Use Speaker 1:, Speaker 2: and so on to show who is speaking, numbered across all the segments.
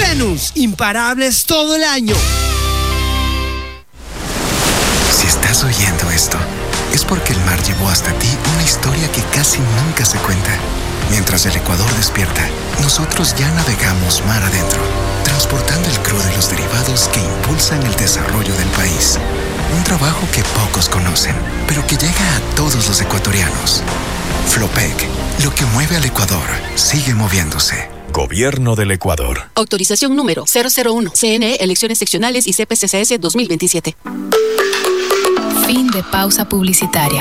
Speaker 1: Venus, imparables todo el año.
Speaker 2: Si estás oyendo esto, es porque el mar llevó hasta ti una historia que casi nunca se cuenta. Mientras el Ecuador despierta, nosotros ya navegamos mar adentro, transportando el crudo y los derivados que impulsan el desarrollo del país. Un trabajo que pocos conocen, pero que llega a todos los ecuatorianos. Flopec, lo que mueve al Ecuador, sigue moviéndose.
Speaker 3: Gobierno del Ecuador.
Speaker 4: Autorización número 001. CNE, elecciones seccionales y CPCCS 2027.
Speaker 5: Fin de pausa publicitaria.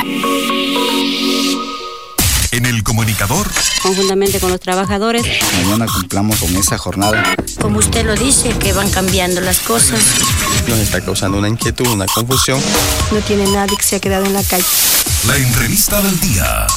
Speaker 3: En El Comunicador.
Speaker 6: Conjuntamente con los trabajadores.
Speaker 7: Mañana cumplamos con esa jornada.
Speaker 6: Como usted lo dice, que van cambiando las cosas.
Speaker 7: Nos está causando una inquietud, una confusión.
Speaker 6: No tiene nadie que se ha quedado en la calle.
Speaker 3: La entrevista del día.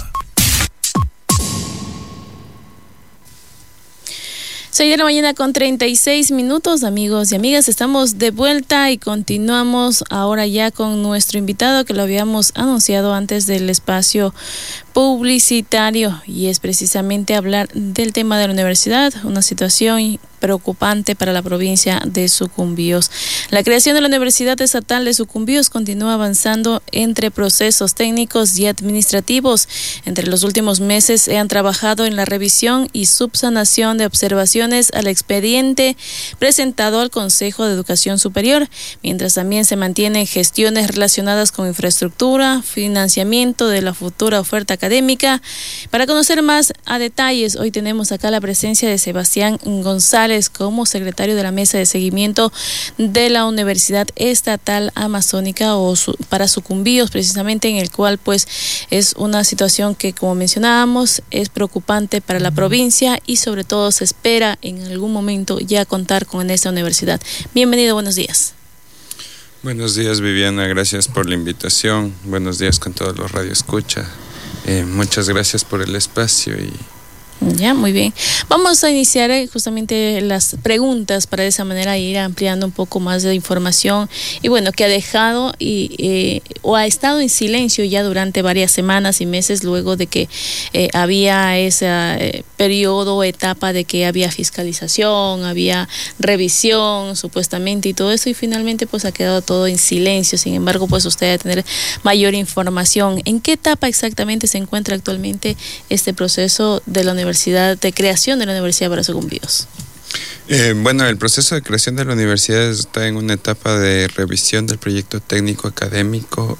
Speaker 8: 6 de la mañana con 36 minutos, amigos y amigas. Estamos de vuelta y continuamos ahora ya con nuestro invitado que lo habíamos anunciado antes del espacio publicitario, y es precisamente hablar del tema de la universidad, una situación preocupante para la provincia de Sucumbíos. La creación de la Universidad Estatal de Sucumbíos continúa avanzando entre procesos técnicos y administrativos. Entre los últimos meses se han trabajado en la revisión y subsanación de observaciones al expediente presentado al Consejo de Educación Superior, mientras también se mantienen gestiones relacionadas con infraestructura, financiamiento de la futura oferta académica. Para conocer más a detalles, hoy tenemos acá la presencia de Sebastián González como secretario de la Mesa de Seguimiento de la Universidad Estatal Amazónica para Sucumbíos, precisamente, en el cual pues es una situación que, como mencionábamos, es preocupante para la provincia y sobre todo se espera en algún momento ya contar con esta universidad. Bienvenido, buenos días.
Speaker 9: Buenos días, Viviana, gracias por la invitación. Buenos días con todos los radioescuchas. Muchas gracias por el espacio y
Speaker 8: ya, muy bien. Vamos a iniciar justamente las preguntas para de esa manera ir ampliando un poco más de información y bueno, que ha dejado o ha estado en silencio ya durante varias semanas y meses luego de que había ese periodo o etapa de que había fiscalización, había revisión supuestamente y todo eso, y finalmente pues ha quedado todo en silencio. Sin embargo, pues usted debe tener mayor información. ¿En qué etapa exactamente se encuentra actualmente este proceso de la universidad, de creación de la Universidad para Sucumbíos?
Speaker 9: Bueno, el proceso de creación de la universidad está en una etapa de revisión del proyecto técnico académico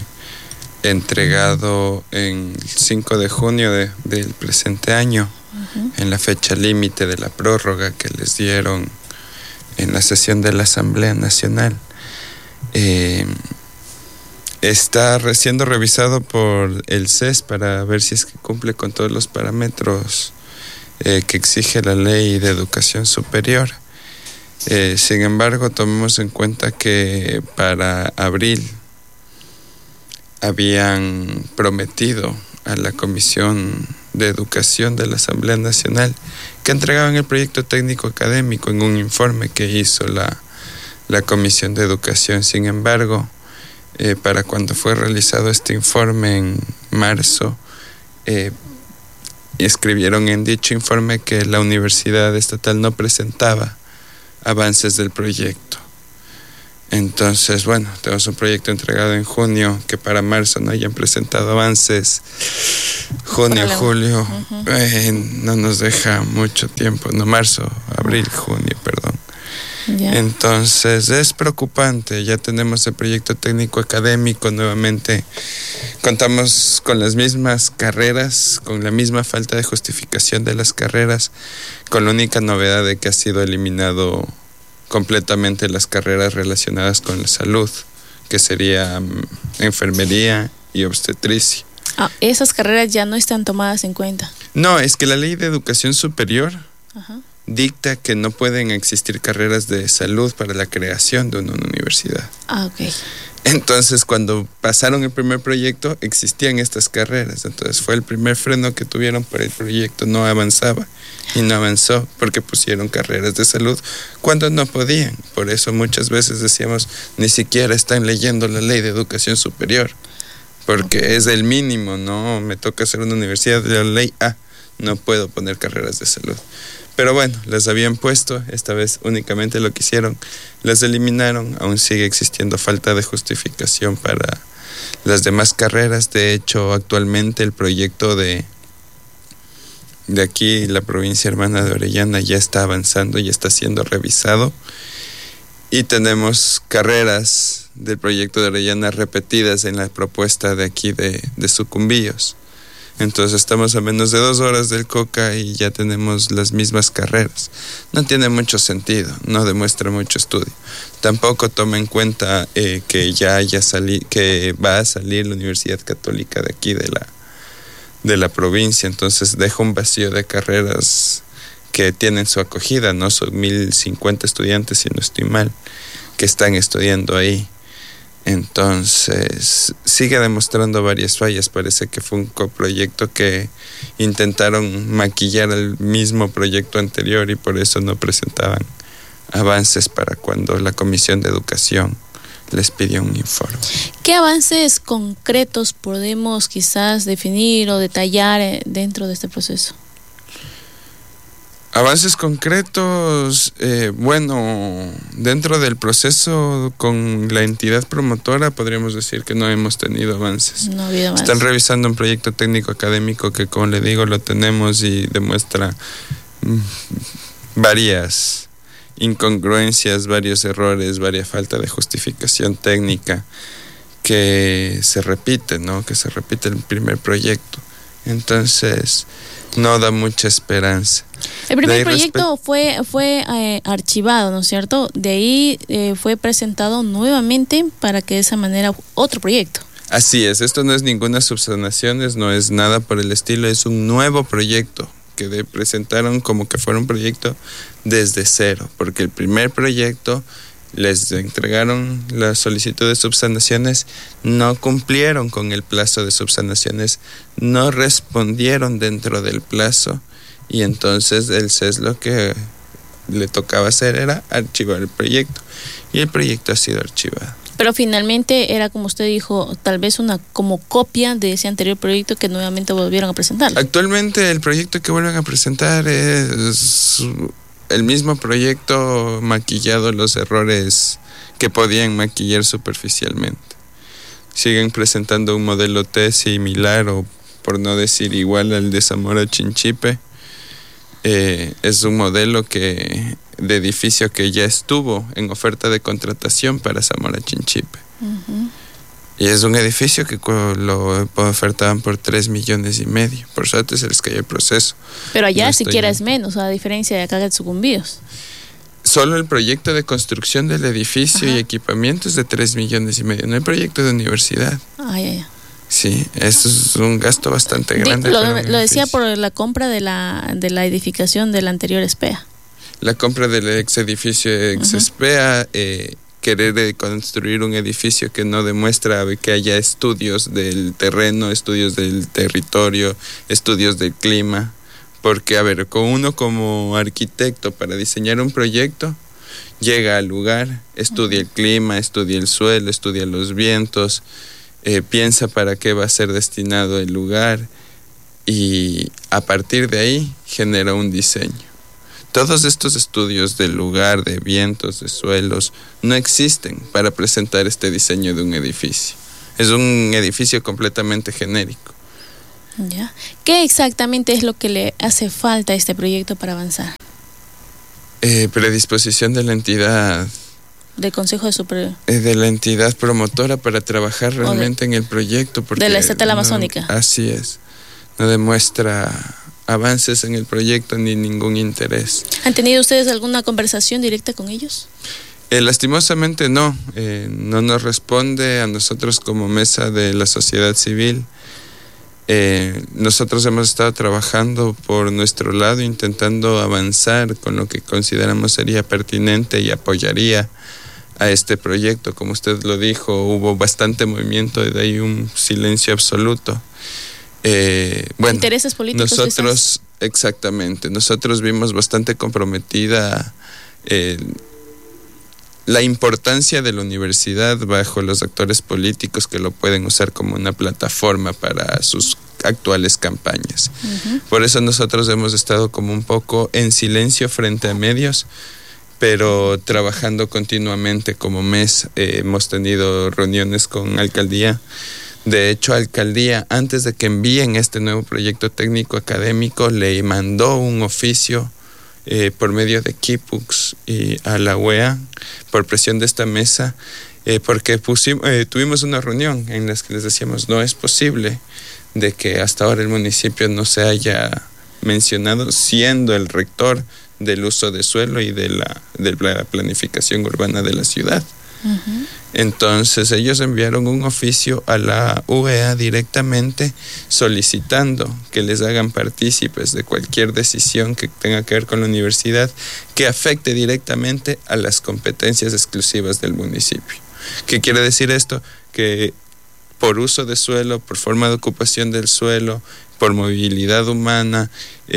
Speaker 9: entregado en el 5 de junio del presente año, en la fecha límite de la prórroga que les dieron en la sesión de la Asamblea Nacional. Está siendo revisado por el CES para ver si es que cumple con todos los parámetros que exige la Ley de Educación Superior. Sin embargo, tomemos en cuenta que para abril habían prometido a la Comisión de Educación de la Asamblea Nacional que entregaban el proyecto técnico académico en un informe que hizo la Comisión de Educación. Sin embargo, para cuando fue realizado este informe en marzo, escribieron en dicho informe que la Universidad Estatal no presentaba avances del proyecto. Entonces, bueno, tenemos un proyecto entregado en junio, que para marzo no hayan presentado avances. Junio, julio, no nos deja mucho tiempo. No, marzo, abril, junio, perdón. Yeah. Entonces es preocupante. Ya tenemos el proyecto técnico académico nuevamente. Contamos con las mismas carreras, con la misma falta de justificación de las carreras, con la única novedad de que ha sido eliminado completamente las carreras relacionadas con la salud, que sería enfermería y obstetricia.
Speaker 8: Esas carreras ya no están tomadas en cuenta.
Speaker 9: No, es que la Ley de Educación Superior dicta que no pueden existir carreras de salud para la creación de una universidad.
Speaker 8: Ok.
Speaker 9: Entonces, cuando pasaron el primer proyecto, existían estas carreras. Entonces, fue el primer freno que tuvieron, pero el proyecto no avanzaba. Y no avanzó porque pusieron carreras de salud cuando no podían. Por eso muchas veces decíamos, ni siquiera están leyendo la Ley de Educación Superior. Porque es el mínimo, ¿no? Me toca hacer una universidad de la ley A, no puedo poner carreras de salud. Pero bueno, las habían puesto, esta vez únicamente lo que hicieron, las eliminaron. Aún sigue existiendo falta de justificación para las demás carreras. De hecho, actualmente el proyecto de aquí, la provincia hermana de Orellana, ya está avanzando, ya está siendo revisado. Y tenemos carreras del proyecto de Orellana repetidas en la propuesta de aquí de Sucumbíos. Entonces estamos a menos de 2 horas del Coca y ya tenemos las mismas carreras. No tiene mucho sentido, no demuestra mucho estudio. Tampoco toma en cuenta que que va a salir la Universidad Católica de aquí de la provincia. Entonces deja un vacío de carreras que tienen su acogida, ¿no? Son 1,050 estudiantes, si no estoy mal, que están estudiando ahí. Entonces, sigue demostrando varias fallas. Parece que fue un coproyecto que intentaron maquillar el mismo proyecto anterior y por eso no presentaban avances para cuando la Comisión de Educación les pidió un informe.
Speaker 8: ¿Qué avances concretos podemos quizás definir o detallar dentro de este proceso?
Speaker 9: Avances concretos, dentro del proceso con la entidad promotora podríamos decir que no hemos tenido avances.
Speaker 8: No ha habido avances.
Speaker 9: Están revisando un proyecto técnico académico que, como le digo, lo tenemos y demuestra varias incongruencias, varios errores, varias falta de justificación técnica que se repite, ¿no? Que se repite el primer proyecto. Entonces, no da mucha esperanza.
Speaker 8: El primer proyecto fue archivado, ¿no es cierto? De ahí fue presentado nuevamente para que de esa manera otro proyecto.
Speaker 9: Así es, esto no es ninguna subsanación, no es nada por el estilo, es un nuevo proyecto que presentaron como que fuera un proyecto desde cero, porque el primer proyecto les entregaron la solicitud de subsanaciones, no cumplieron con el plazo de subsanaciones, no respondieron dentro del plazo y entonces el CES lo que le tocaba hacer era archivar el proyecto y el proyecto ha sido archivado.
Speaker 8: Pero finalmente era, como usted dijo, tal vez una como copia de ese anterior proyecto que nuevamente volvieron a presentar.
Speaker 9: Actualmente el proyecto que vuelven a presentar es el mismo proyecto maquillado, los errores que podían maquillar superficialmente. Siguen presentando un modelo T similar o por no decir igual al de Zamora Chinchipe. Es un modelo de edificio que ya estuvo en oferta de contratación para Zamora Chinchipe. Uh-huh. Y es un edificio que lo ofertaban por 3,5 millones. Por suerte se les cayó el proceso.
Speaker 8: Pero allá siquiera es menos, a diferencia de acá de Sucumbíos.
Speaker 9: Solo el proyecto de construcción del edificio y equipamiento es de 3,5 millones. No hay proyecto de universidad. Sí, eso es un gasto bastante grande.
Speaker 8: Lo decía por la compra de la edificación del anterior SPEA.
Speaker 9: La compra del ex edificio ex SPEA, querer construir un edificio que no demuestra que haya estudios del terreno, estudios del territorio, estudios del clima. Porque, con uno como arquitecto para diseñar un proyecto, llega al lugar, estudia el clima, estudia el suelo, estudia los vientos, piensa para qué va a ser destinado el lugar y a partir de ahí genera un diseño. Todos estos estudios del lugar, de vientos, de suelos, no existen para presentar este diseño de un edificio. Es un edificio completamente genérico.
Speaker 8: Ya. ¿Qué exactamente es lo que le hace falta a este proyecto para avanzar?
Speaker 9: Predisposición de la entidad.
Speaker 8: ¿Del Consejo de Superior?
Speaker 9: De la entidad promotora para trabajar realmente en el proyecto. Porque
Speaker 8: de la estatal amazónica.
Speaker 9: Así es. No demuestra avances en el proyecto ni ningún interés.
Speaker 8: ¿Han tenido ustedes alguna conversación directa con ellos?
Speaker 9: Lastimosamente no. No nos responde a nosotros como mesa de la sociedad civil. Nosotros hemos estado trabajando por nuestro lado, intentando avanzar con lo que consideramos sería pertinente y apoyaría a este proyecto. Como usted lo dijo, hubo bastante movimiento y de ahí un silencio absoluto.
Speaker 8: ¿Intereses políticos?
Speaker 9: Nosotros, exactamente, nosotros vimos bastante comprometida la importancia de la universidad bajo los actores políticos que lo pueden usar como una plataforma para sus actuales campañas. Por eso nosotros hemos estado como un poco en silencio frente a medios, pero trabajando continuamente como mes. Hemos tenido reuniones con alcaldía. De hecho, alcaldía, antes de que envíen este nuevo proyecto técnico académico, le mandó un oficio por medio de Kipux y a la UEA, por presión de esta mesa, porque tuvimos una reunión en la que les decíamos, no es posible de que hasta ahora el municipio no se haya mencionado, siendo el rector del uso de suelo y de la planificación urbana de la ciudad. Entonces ellos enviaron un oficio a la UEA directamente solicitando que les hagan partícipes de cualquier decisión que tenga que ver con la universidad que afecte directamente a las competencias exclusivas del municipio. ¿Qué quiere decir esto? Que por uso de suelo, por forma de ocupación del suelo, por movilidad urbana,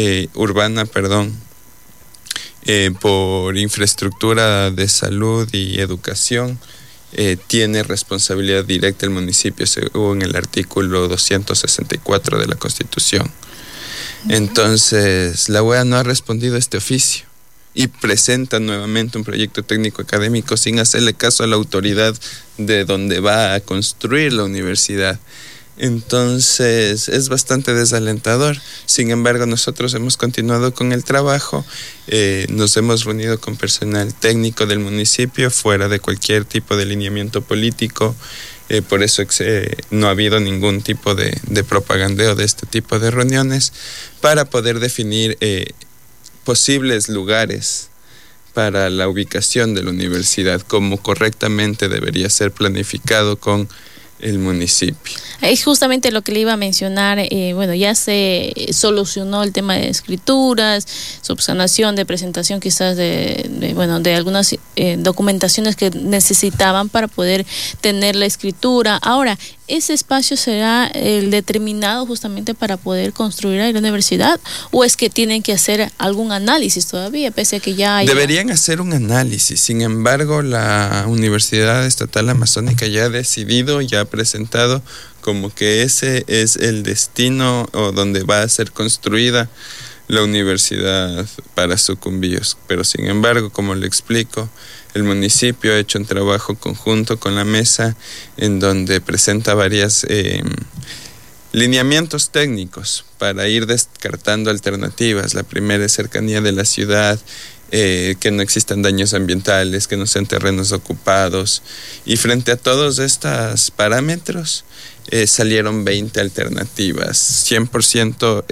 Speaker 9: por infraestructura de salud y educación, tiene responsabilidad directa el municipio según el artículo 264 de la Constitución. Entonces, la UEA no ha respondido a este oficio y presenta nuevamente un proyecto técnico académico sin hacerle caso a la autoridad de donde va a construir la universidad. Entonces es bastante desalentador. Sin embargo, nosotros hemos continuado con el trabajo, nos hemos reunido con personal técnico del municipio fuera de cualquier tipo de lineamiento político, por eso no ha habido ningún tipo de propagandeo de este tipo de reuniones, para poder definir posibles lugares para la ubicación de la universidad, como correctamente debería ser planificado con el municipio.
Speaker 8: Es justamente lo que le iba a mencionar. Ya se solucionó el tema de escrituras, subsanación de presentación quizás de algunas documentaciones que necesitaban para poder tener la escritura. Ahora, ¿ese espacio será el determinado justamente para poder construir ahí la universidad? ¿O es que tienen que hacer algún análisis todavía, pese a que ya haya...
Speaker 9: Deberían hacer un análisis. Sin embargo, la Universidad Estatal Amazónica ya ha decidido, ya ha presentado como que ese es el destino o donde va a ser construida la universidad para Sucumbíos. Pero sin embargo, como le explico, el municipio ha hecho un trabajo conjunto con la mesa en donde presenta varias lineamientos técnicos para ir descartando alternativas. La primera es cercanía de la ciudad, que no existan daños ambientales, que no sean terrenos ocupados. Y frente a todos estos parámetros salieron 20 alternativas, 100%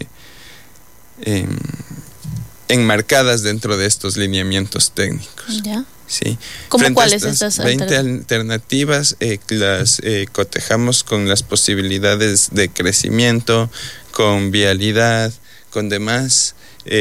Speaker 9: enmarcadas dentro de estos lineamientos técnicos.
Speaker 8: ¿Ya?
Speaker 9: Sí.
Speaker 8: ¿Cómo cuáles estas
Speaker 9: 20 alternativas las cotejamos con las posibilidades de crecimiento, con vialidad, con demás,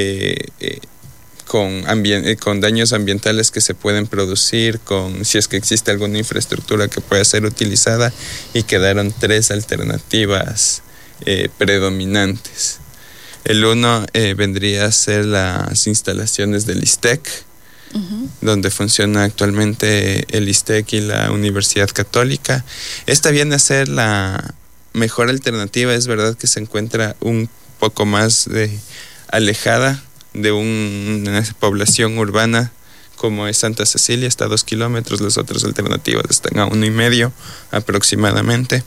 Speaker 9: con daños ambientales que se pueden producir, con si es que existe alguna infraestructura que pueda ser utilizada, y quedaron 3 alternativas predominantes. El uno vendría a ser las instalaciones del ISTEC, donde funciona actualmente el ISTEC y la Universidad Católica. Esta viene a ser la mejor alternativa. Es verdad que se encuentra un poco más alejada de una población urbana como es Santa Cecilia, está a 2 kilómetros. Las otras alternativas están a 1,5 aproximadamente.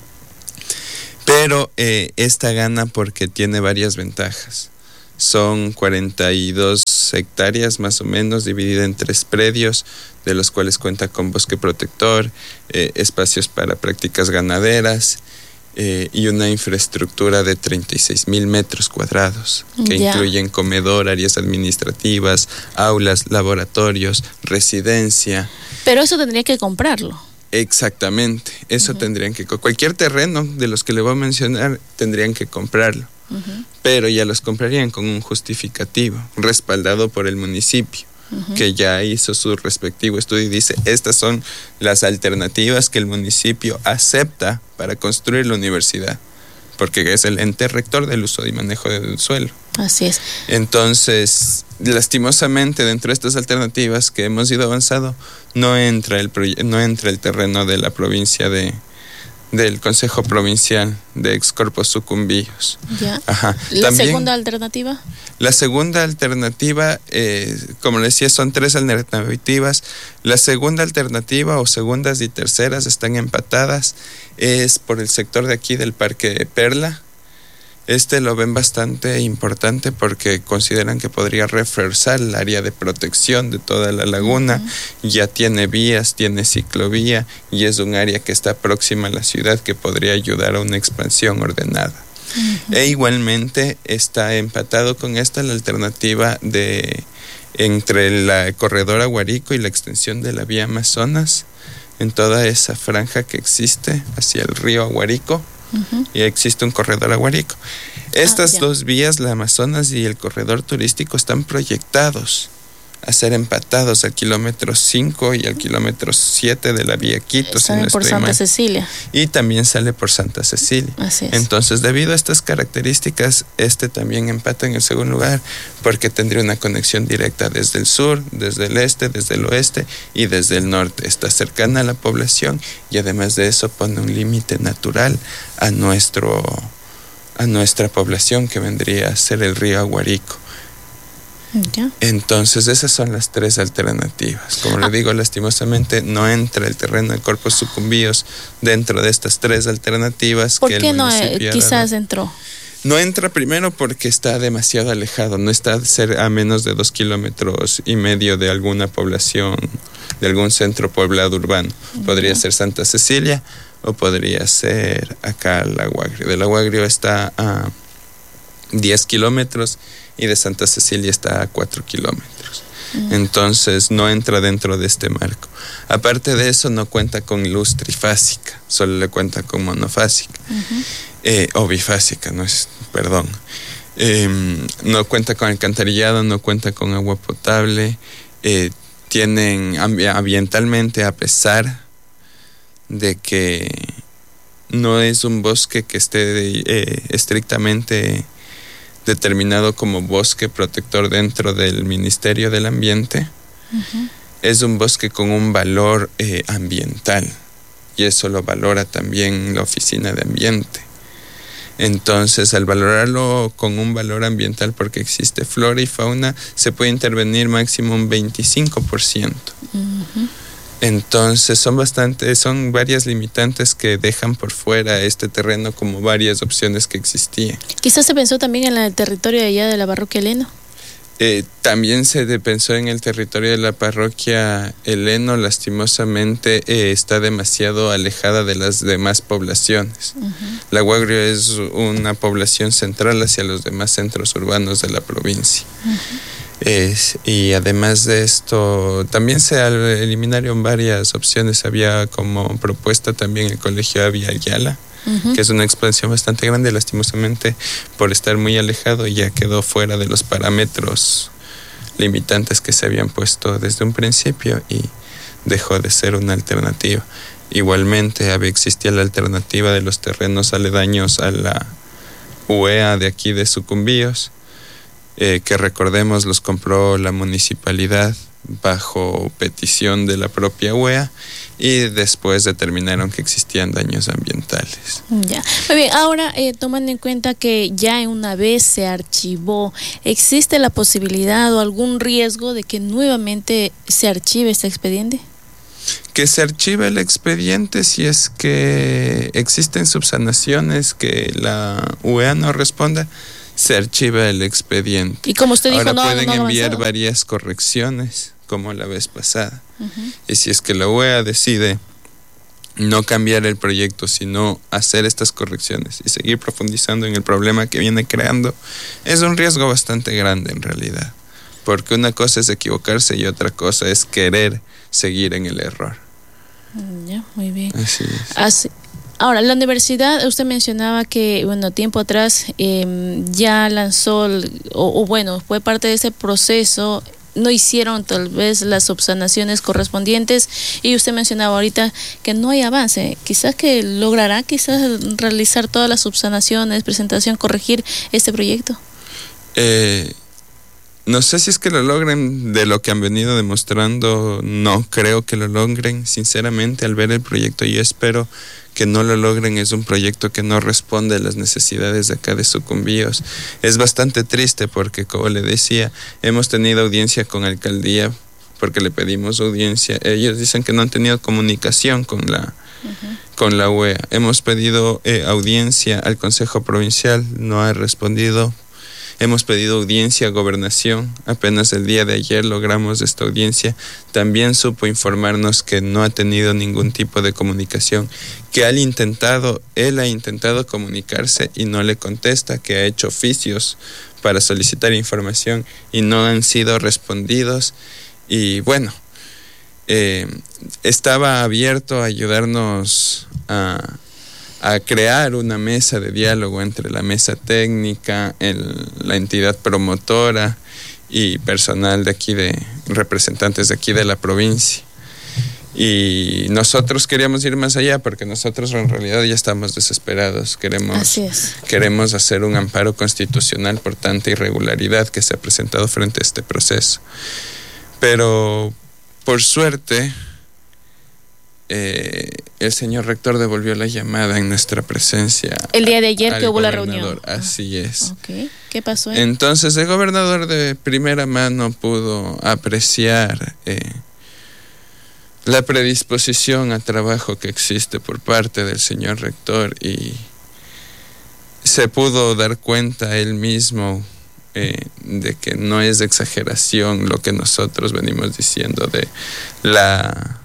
Speaker 9: Pero esta gana porque tiene varias ventajas. Son 42 hectáreas más o menos, dividida en 3 predios, de los cuales cuenta con bosque protector, espacios para prácticas ganaderas y una infraestructura de 36,000 metros cuadrados, que incluyen comedor, áreas administrativas, aulas, laboratorios, residencia.
Speaker 8: Pero eso tendría que comprarlo.
Speaker 9: Exactamente, eso tendrían que... Cualquier terreno de los que le voy a mencionar tendrían que comprarlo. Pero ya los comprarían con un justificativo respaldado por el municipio, que ya hizo su respectivo estudio y dice: estas son las alternativas que el municipio acepta para construir la universidad, porque es el ente rector del uso y manejo del suelo.
Speaker 8: Así es.
Speaker 9: Entonces, lastimosamente, dentro de estas alternativas que hemos ido avanzando, no entra el terreno de la provincia de del Consejo Provincial de Excorpo Sucumbíos.
Speaker 8: Ya.
Speaker 9: Ajá.
Speaker 8: ¿La segunda alternativa?
Speaker 9: La segunda alternativa, como le decía, son 3 alternativas. La segunda alternativa o segundas y terceras están empatadas. Es por el sector de aquí del Parque Perla. Lo ven bastante importante porque consideran que podría reforzar el área de protección de toda la laguna. Ya tiene vías, tiene ciclovía y es un área que está próxima a la ciudad que podría ayudar a una expansión ordenada. E igualmente está empatado con esta la alternativa entre el corredor Aguarico y la extensión de la vía Amazonas en toda esa franja que existe hacia el río Aguarico. Y existe un corredor Aguarico. Estas dos vías, la Amazonas y el corredor turístico, están proyectados a ser empatados al kilómetro 5 y al kilómetro 7 de la vía Quito.
Speaker 8: Sale por Santa Cecilia.
Speaker 9: Y también sale por Santa Cecilia.
Speaker 8: Así es.
Speaker 9: Entonces, debido a estas características, también empata en el segundo lugar, porque tendría una conexión directa desde el sur, desde el este, desde el oeste y desde el norte. Está cercana a la población y además de eso pone un límite natural a nuestra población, que vendría a ser el río Aguarico.
Speaker 8: Ya.
Speaker 9: Entonces esas son las 3 alternativas. Como le digo, lastimosamente no entra el terreno de Corpus Sucumbíos dentro de estas 3 alternativas.
Speaker 8: ¿Por qué no quizás entró?
Speaker 9: No entra primero porque está demasiado alejado, no está a menos de 2,5 kilómetros de alguna población, de algún centro poblado urbano. Podría ser Santa Cecilia o podría ser acá el Aguagrio. Del Aguagrio está a 10 kilómetros y de Santa Cecilia está a 4 kilómetros. Entonces no entra dentro de este marco. Aparte de eso, no cuenta con luz trifásica, solo le cuenta con monofásica. O bifásica, no cuenta con alcantarillado, no cuenta con agua potable. Tienen ambientalmente, a pesar de que no es un bosque que esté estrictamente determinado como bosque protector dentro del Ministerio del Ambiente, es un bosque con un valor ambiental, y eso lo valora también la Oficina de Ambiente. Entonces, al valorarlo con un valor ambiental, porque existe flora y fauna, se puede intervenir máximo un 25%. Entonces son varias limitantes que dejan por fuera este terreno como varias opciones que existían.
Speaker 8: Quizás se pensó también en el territorio de allá de la parroquia Eleno.
Speaker 9: También se pensó en el territorio de la parroquia Eleno. Lastimosamente está demasiado alejada de las demás poblaciones. La Aguagrio es una población central hacia los demás centros urbanos de la provincia. Y además de esto, también se eliminaron varias opciones. Había como propuesta también el Colegio Avia Ayala, que es una expansión bastante grande. Lastimosamente, por estar muy alejado, ya quedó fuera de los parámetros limitantes que se habían puesto desde un principio y dejó de ser una alternativa. Igualmente existía la alternativa de los terrenos aledaños a la UEA de aquí de Sucumbíos, que recordemos los compró la municipalidad bajo petición de la propia UEA, y después determinaron que existían daños ambientales.
Speaker 8: Ya, muy bien. Ahora, tomando en cuenta que ya una vez se archivó, ¿existe la posibilidad o algún riesgo de que nuevamente se archive este expediente?
Speaker 9: Que se archive el expediente si es que existen subsanaciones que la UEA no responda. Se archiva el expediente.
Speaker 8: Y como usted dijo,
Speaker 9: ahora pueden enviar varias correcciones, como la vez pasada. Y si es que la UEA decide no cambiar el proyecto, sino hacer estas correcciones y seguir profundizando en el problema que viene creando, es un riesgo bastante grande en realidad. Porque una cosa es equivocarse y otra cosa es querer seguir en el error.
Speaker 8: Ya, muy bien.
Speaker 9: Así es.
Speaker 8: Ahora, la universidad, usted mencionaba que, tiempo atrás ya lanzó, fue parte de ese proceso, no hicieron tal vez las subsanaciones correspondientes, y usted mencionaba ahorita que no hay avance. Quizás que logrará realizar todas las subsanaciones, presentación, corregir este proyecto.
Speaker 9: No sé si es que lo logren. De lo que han venido demostrando, no creo que lo logren. Sinceramente, al ver el proyecto, yo espero que no lo logren. Es un proyecto que no responde a las necesidades de acá de Sucumbíos. Es bastante triste porque, como le decía, hemos tenido audiencia con la alcaldía porque le pedimos audiencia. Ellos dicen que no han tenido comunicación con la UEA. Hemos pedido audiencia al Consejo Provincial, no ha respondido. Hemos pedido audiencia a Gobernación. Apenas el día de ayer logramos esta audiencia. También supo informarnos que no ha tenido ningún tipo de comunicación, que él ha intentado comunicarse y no le contesta, que ha hecho oficios para solicitar información y no han sido respondidos. Y bueno, estaba abierto a ayudarnos a crear una mesa de diálogo entre la mesa técnica, la entidad promotora y personal de aquí, representantes de aquí de la provincia. Y nosotros queríamos ir más allá porque nosotros en realidad ya estamos desesperados. Queremos hacer un amparo constitucional por tanta irregularidad que se ha presentado frente a este proceso. Pero por suerte, el señor rector devolvió la llamada en nuestra presencia.
Speaker 8: El día de ayer que hubo la reunión.
Speaker 9: Así es.
Speaker 8: Okay. ¿Qué pasó?
Speaker 9: Entonces el gobernador de primera mano pudo apreciar la predisposición a trabajo que existe por parte del señor rector y se pudo dar cuenta él mismo de que no es exageración lo que nosotros venimos diciendo de la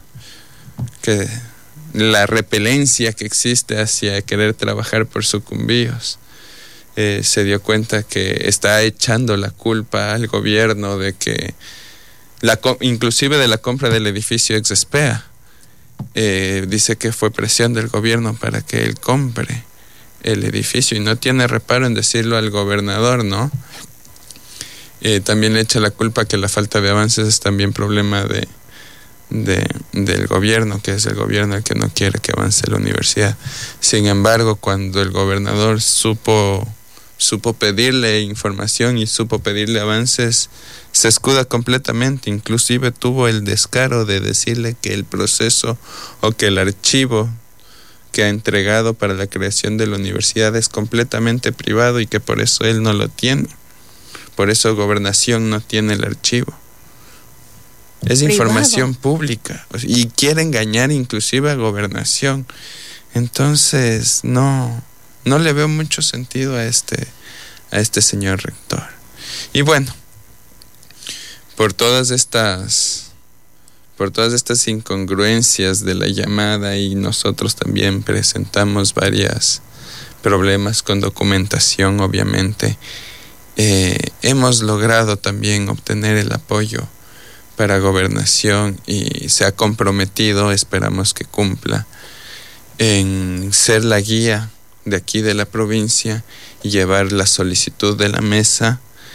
Speaker 9: repelencia que existe hacia querer trabajar por Sucumbíos. Se dio cuenta que está echando la culpa al gobierno de que inclusive de la compra del edificio Exespea. Dice que fue presión del gobierno para que él compre el edificio y no tiene reparo en decirlo al gobernador, ¿no? También le echa la culpa que la falta de avances es también problema del gobierno, que es el gobierno el que no quiere que avance la universidad. Sin embargo, cuando el gobernador supo pedirle información y supo pedirle avances, se escuda completamente. Inclusive tuvo el descaro de decirle que el proceso o que el archivo que ha entregado para la creación de la universidad es completamente privado y que por eso él no lo tiene. Por eso Gobernación no tiene el archivo. Es privado. Información pública y quiere engañar inclusive a Gobernación. Entonces no le veo mucho sentido a este señor rector. Y bueno, por todas estas incongruencias de la llamada, y nosotros también presentamos varios problemas con documentación, obviamente, hemos logrado también obtener el apoyo para Gobernación y se ha comprometido, esperamos que cumpla, en ser la guía de aquí de la provincia y llevar la solicitud de la mesa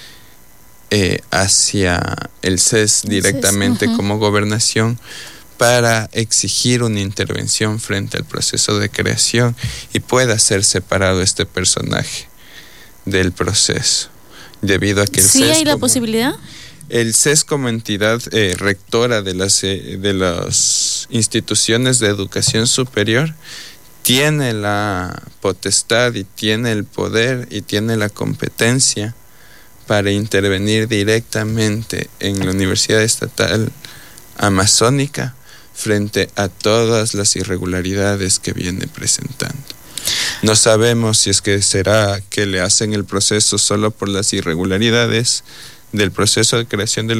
Speaker 9: hacia el CES directamente como Gobernación para exigir una intervención frente al proceso de creación y pueda ser separado este personaje del proceso, debido a que el CES,
Speaker 8: ¿hay la posibilidad?
Speaker 9: El CES como entidad rectora de las instituciones de educación superior tiene la potestad y tiene el poder y tiene la competencia para intervenir directamente en la Universidad Estatal Amazónica frente a todas las irregularidades que viene presentando. No sabemos si es que será que le hacen el proceso solo por las irregularidades del proceso de creación de